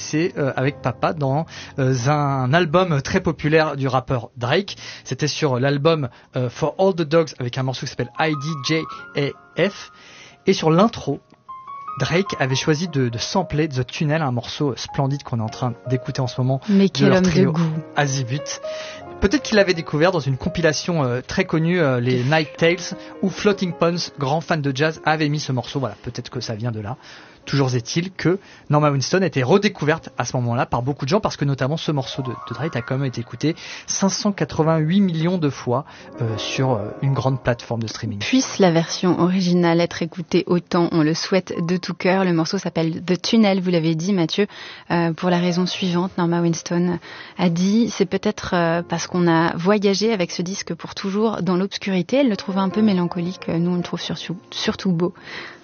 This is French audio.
remixé avec Papa dans un album très populaire du rappeur Drake. C'était sur l'album For All the Dogs avec un morceau qui s'appelle IDJAF. Et sur l'intro, Drake avait choisi de sampler The Tunnel, un morceau splendide qu'on est en train d'écouter en ce moment. Mais de quel leur homme trio de goût. Azimut. Peut-être qu'il l'avait découvert dans une compilation très connue, les Night Tales, où Floating Points, grand fan de jazz, avait mis ce morceau. Voilà, peut-être que ça vient de là. Toujours est-il que Norma Winston a été redécouverte à ce moment-là par beaucoup de gens, parce que notamment ce morceau de Drake a quand même été écouté 588 millions de fois sur une grande plateforme de streaming. Puisse la version originale être écoutée autant, on le souhaite de tout cœur. Le morceau s'appelle The Tunnel, vous l'avez dit Mathieu, pour la raison suivante. Norma Winston a dit, c'est peut-être parce qu'on a voyagé avec ce disque pour toujours dans l'obscurité. Elle le trouve un peu mélancolique, nous on le trouve surtout beau.